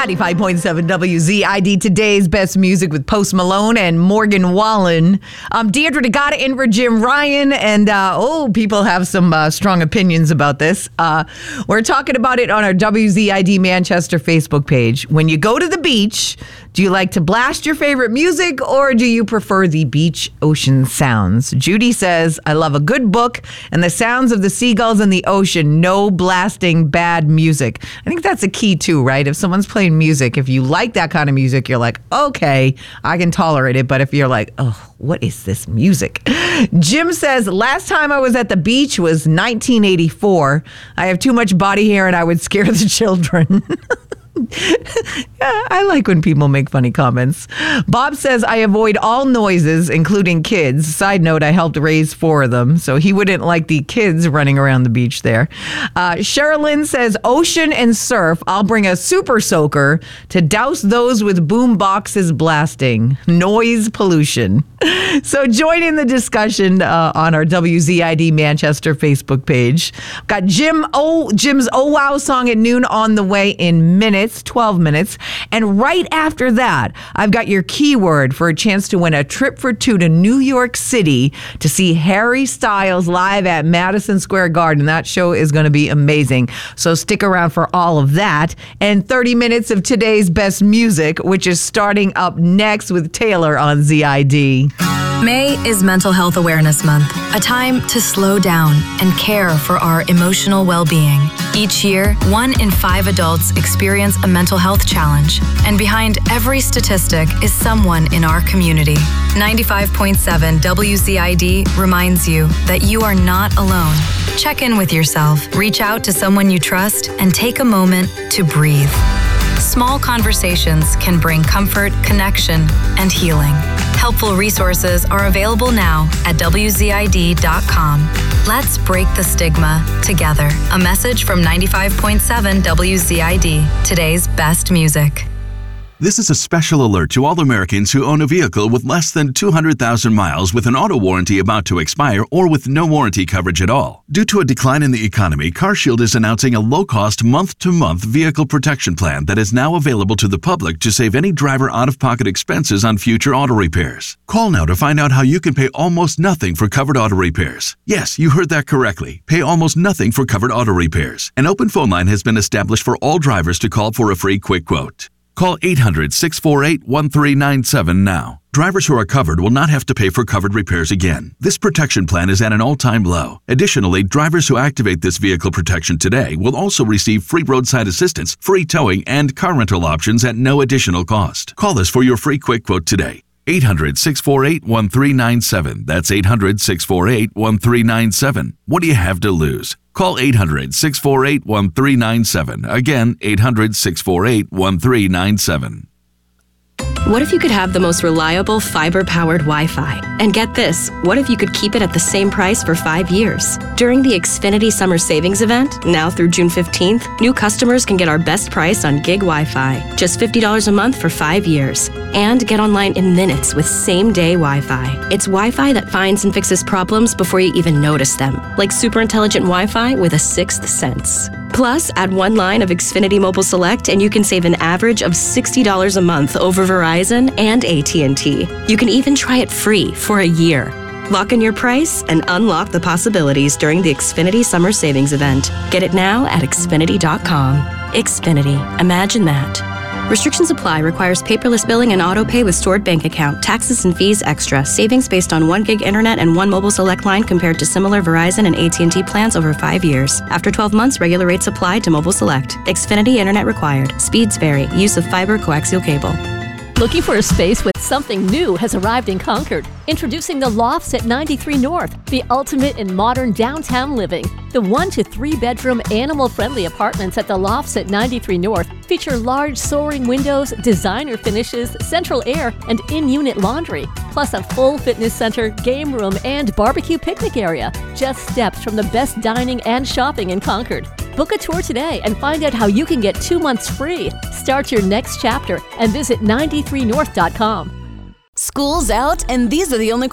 95.7 WZID, today's best music with Post Malone and Morgan Wallen. Deidre Degata in for Jim Ryan, and people have some strong opinions about this. We're talking about it on our WZID Manchester Facebook page. When you go to the beach, do you like to blast your favorite music, or do you prefer the beach ocean sounds? Judy says, I love a good book and the sounds of the seagulls in the ocean. No blasting bad music. I think that's a key too, right? If someone's playing music, if you like that kind of music, you're like, okay, I can tolerate it. But if you're like, oh, what is this music? Jim says, last time I was at the beach was 1984. I have too much body hair and I would scare the children. I like when people make funny comments. Bob says, I avoid all noises, including kids. Side note, I helped raise 4 of them, so he wouldn't like the kids running around the beach there. Sherilyn says, ocean and surf. I'll bring a super soaker to douse those with boom boxes blasting. Noise pollution. So join in the discussion on our WZID Manchester Facebook page. Got Jim's Oh Wow song at noon on the way in minutes, 12 minutes. And right after that, I've got your keyword for a chance to win a trip for 2 to New York City to see Harry Styles live at Madison Square Garden. That show is going to be amazing. So stick around for all of that. And 30 minutes of today's best music, which is starting up next with Taylor on ZID. May is Mental Health Awareness Month, a time to slow down and care for our emotional well-being. Each year, 1 in 5 adults experience a mental health challenge, and behind every statistic is someone in our community. 95.7 WZID reminds you that you are not alone. Check in with yourself, reach out to someone you trust, and take a moment to breathe. Small conversations can bring comfort, connection, and healing. Helpful resources are available now at WZID.com. Let's break the stigma together. A message from 95.7 WZID, today's best music. This is a special alert to all Americans who own a vehicle with less than 200,000 miles with an auto warranty about to expire or with no warranty coverage at all. Due to a decline in the economy, CarShield is announcing a low-cost month-to-month vehicle protection plan that is now available to the public to save any driver out-of-pocket expenses on future auto repairs. Call now to find out how you can pay almost nothing for covered auto repairs. Yes, you heard that correctly. Pay almost nothing for covered auto repairs. An open phone line has been established for all drivers to call for a free quick quote. Call 800-648-1397 now. Drivers who are covered will not have to pay for covered repairs again. This protection plan is at an all-time low. Additionally, drivers who activate this vehicle protection today will also receive free roadside assistance, free towing, and car rental options at no additional cost. Call us for your free quick quote today. 800-648-1397. That's 800-648-1397. What do you have to lose? Call 800-648-1397. Again, 800-648-1397. What if you could have the most reliable fiber-powered Wi-Fi? And get this, what if you could keep it at the same price for 5 years? During the Xfinity Summer Savings Event, now through June 15th, new customers can get our best price on gig Wi-Fi, just $50 a month for 5 years. And get online in minutes with same-day Wi-Fi. It's Wi-Fi that finds and fixes problems before you even notice them, like super intelligent Wi-Fi with a sixth sense. Plus, add 1 line of Xfinity Mobile Select and you can save an average of $60 a month over Verizon and AT&T. You can even try it free for a year. Lock in your price and unlock the possibilities during the Xfinity Summer Savings Event. Get it now at Xfinity.com. Xfinity. Imagine that. Restrictions apply. Requires paperless billing and auto pay with stored bank account. Taxes and fees extra. Savings based on 1 gig internet and 1 mobile select line compared to similar Verizon and AT&T plans over 5 years. After 12 months, regular rates apply to mobile select. Xfinity internet required. Speeds vary. Use of fiber coaxial cable. Looking for a space with something new has arrived in Concord. Introducing the Lofts at 93 North, the ultimate in modern downtown living. The 1 to 3 bedroom animal-friendly apartments at the Lofts at 93 North feature large soaring windows, designer finishes, central air, and in-unit laundry, plus a full fitness center, game room, and barbecue picnic area. Just steps from the best dining and shopping in Concord. Book a tour today and find out how you can get 2 months free. Start your next chapter and visit 93north.com. School's out, and these are the only